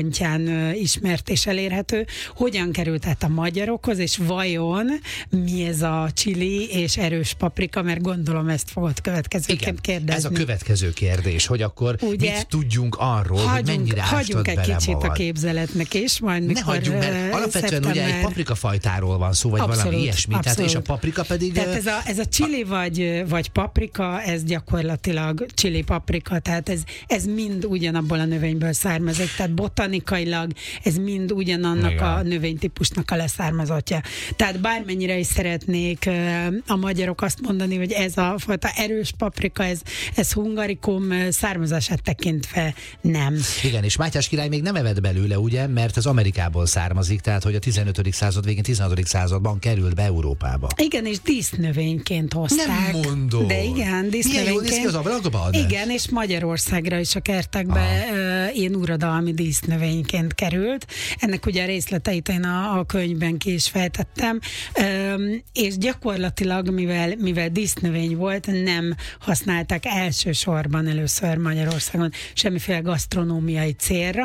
ismert és elérhető, hogyan került át a magyarokhoz, és vajon mi ez a chili és erős paprika, mert gondolom ezt fogod következőként kérdezni. Ez a következő kérdés, hogy akkor ugye, mit tudjunk arról, hogy mennyire ástad bele egy kicsit magad. A képzeletnek is, majd mikor... Ne hagyjuk, mert alapvetően ugye egy paprikafajtáról van szó, vagy abszolút, valami ilyesmi, abszolút. Tehát, és a paprika pedig... Tehát ez a chili vagy paprika, ez gyakorlatilag chili paprika, tehát ez mind ugyanabból a növényből származik, tehát botanikailag ez mind ugyanannak a növénytípusnak a leszármazottja. Tehát bármennyire is szeretnék a magyarok azt mondani, hogy ez a fajta erős paprika, ez hungarikum származását tekintve nem. Igen, és Mátyás király még nem evett belőle, ugye, mert az Amerikából származik, tehát hogy a 15. század végén, 16. században került be Európába. Igen, és dísznövényként hozták. Nem mondod. De igen, dísznövényként. Milyen jól néz ki az ablakban? Igen, és Magyarországra is a kertekbe ilyen uradalmi dísznövényként került. Ennek ugye a részleteit én a könyvben ki is fejtettem, és gyakorlatilag, mivel dísznövény volt, nem használták elsősorban először Magyarországon semmiféle gasztronómiai célra,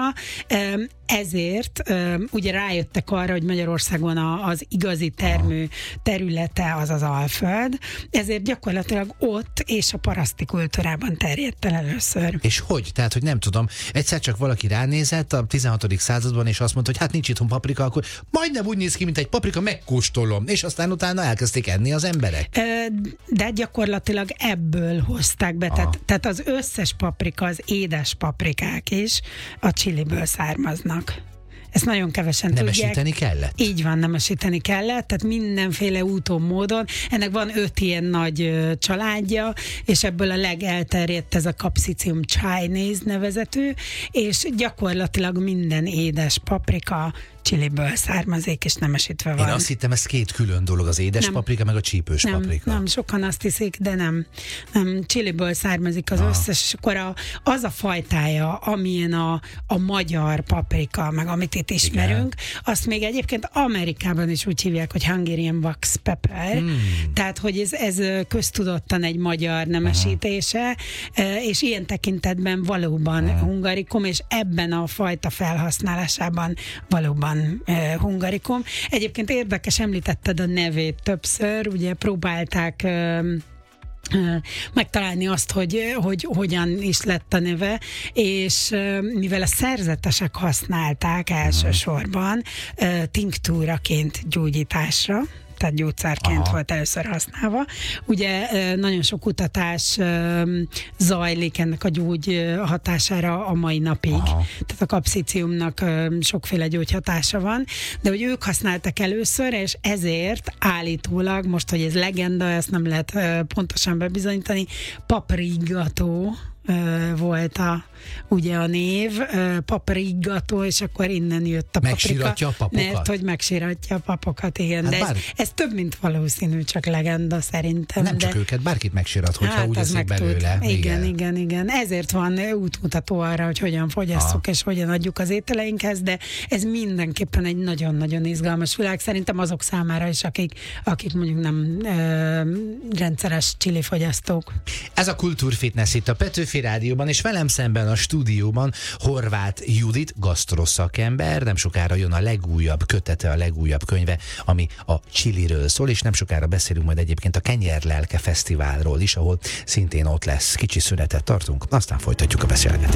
ezért ugye rájöttek arra, hogy Magyarországon az igazi termő területe az az Alföld, ezért gyakorlatilag ott és a paraszti kultúrában terjedt el először. És hogy? Tehát, hogy nem tudom, egyszer csak valaki ránézett a 16. században, és azt mondta, hogy hát nincs itthon paprika, akkor majdnem úgy néz ki, mint egy paprika, megkóstolom, és aztán utána elkezdték enni az emberek. De gyakorlatilag ebből hozták be, tehát az összes paprika, az édes paprikák is a chiliből származnak. Ezt nagyon kevesen nemesíteni tudják. Kellett? Így van, nemesíteni kellett, tehát mindenféle úton, módon. Ennek van 5 ilyen nagy családja, és ebből a legelterjedt ez a Capsicum Chinese nevezetű, és gyakorlatilag minden édes paprika chiliből származik, és nemesítve van. Én azt hittem, ez két külön dolog, az édes paprika, meg a csípős paprika. Nem, sokan azt hiszik, de nem. Chiliből származik az összes, és akkor az a fajtája, amilyen a magyar paprika, meg amit itt ismerünk, azt még egyébként Amerikában is úgy hívják, hogy Hungarian wax pepper, tehát, hogy ez köztudottan egy magyar nemesítése, és ilyen tekintetben valóban hungarikum, és ebben a fajta felhasználásában valóban hungarikum. Egyébként érdekes, említetted a nevét többször, ugye próbálták megtalálni azt, hogy hogyan is lett a neve, és mivel a szerzetesek használták elsősorban tinktúraként gyógyításra, tehát gyógyszerként volt először használva. Ugye nagyon sok kutatás zajlik ennek a gyógy hatására a mai napig. Tehát a kapsziciumnak sokféle gyógyhatása van, de hogy ők használtak először, és ezért állítólag, most, hogy ez legenda, ezt nem lehet pontosan bebizonyítani, paprigató volt ugye a név, paprigató, és akkor innen jött a paprika. Megsíratja a papokat? Mert hogy megsíratja a papokat, igen. Hát de ez több, mint valószínű, csak legenda szerintem. Nem csak őket, bárkit megsirat, hogyha hát úgy eszik belőle. Igen. Ezért van útmutató arra, hogy hogyan fogyasszuk és hogyan adjuk az ételeinkhez, de ez mindenképpen egy nagyon-nagyon izgalmas világ. Szerintem azok számára is, akik mondjuk nem rendszeres chilifogyasztók. Ez a Kultúrfitness itt a Petőfi Rádióban, és velem szemben a stúdióban Horváth Judit, gasztroszakember. Nem sokára jön a legújabb kötete, a legújabb könyve, ami a chiliről szól, és nem sokára beszélünk majd egyébként a Kenyérlelke Fesztiválról is, ahol szintén ott lesz. Kicsi szünetet tartunk, aztán folytatjuk a beszélgetést.